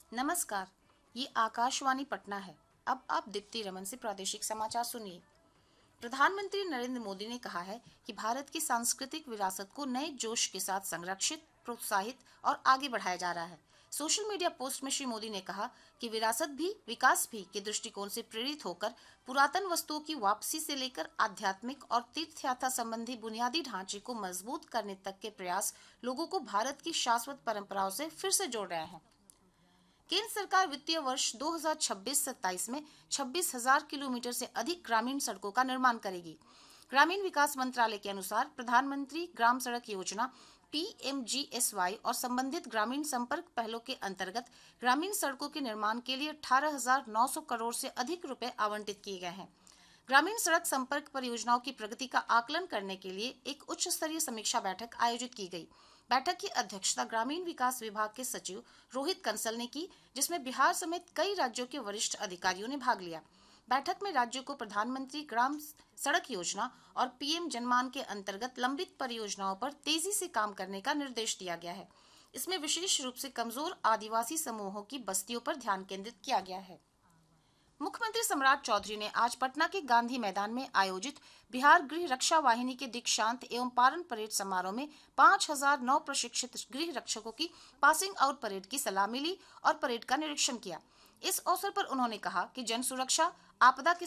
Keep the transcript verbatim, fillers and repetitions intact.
नमस्कार, ये आकाशवाणी पटना है। अब आप दीप्ति रमन से प्रादेशिक समाचार सुनिए। प्रधानमंत्री नरेंद्र मोदी ने कहा है कि भारत की सांस्कृतिक विरासत को नए जोश के साथ संरक्षित, प्रोत्साहित और आगे बढ़ाया जा रहा है। सोशल मीडिया पोस्ट में श्री मोदी ने कहा कि विरासत भी विकास भी के दृष्टिकोण से प्रेरित होकर पुरातन वस्तुओं की वापसी से लेकर आध्यात्मिक और तीर्थ यात्रा संबंधी बुनियादी ढांचे को मजबूत करने तक के प्रयास लोगों को भारत की शाश्वत परंपराओं से फिर से जोड़ रहे हैं। केंद्र सरकार वित्तीय वर्ष दो हज़ार छब्बीस सत्ताईस में छब्बीस हज़ार किलोमीटर से अधिक ग्रामीण सड़कों का निर्माण करेगी। ग्रामीण विकास मंत्रालय के अनुसार प्रधानमंत्री ग्राम सड़क योजना P M G S Y और संबंधित ग्रामीण संपर्क पहलों के अंतर्गत ग्रामीण सड़कों के निर्माण के लिए अठारह हज़ार नौ सौ करोड़ से अधिक रुपए आवंटित किए गए हैं। ग्रामीण सड़क संपर्क परियोजनाओं की प्रगति का आकलन करने के लिए एक उच्च स्तरीय समीक्षा बैठक आयोजित की गई। बैठक की अध्यक्षता ग्रामीण विकास विभाग के सचिव रोहित कंसल ने की, जिसमें बिहार समेत कई राज्यों के वरिष्ठ अधिकारियों ने भाग लिया। बैठक में राज्यों को प्रधानमंत्री ग्राम सड़क योजना और पी एम जनमान के अंतर्गत लंबित परियोजनाओं पर तेजी से काम करने का निर्देश दिया गया है। इसमें विशेष रूप से कमजोर आदिवासी समूहों की बस्तियों पर ध्यान केंद्रित किया गया है। मुख्यमंत्री सम्राट चौधरी ने आज पटना के गांधी मैदान में आयोजित बिहार गृह रक्षा वाहिनी के दीक्षांत एवं पारण परेड समारोह में पाँच हज़ार नौ प्रशिक्षित गृह रक्षकों की पासिंग आउट परेड की सलामी ली और परेड का निरीक्षण किया। इस अवसर पर उन्होंने कहा कि जन सुरक्षा, आपदा के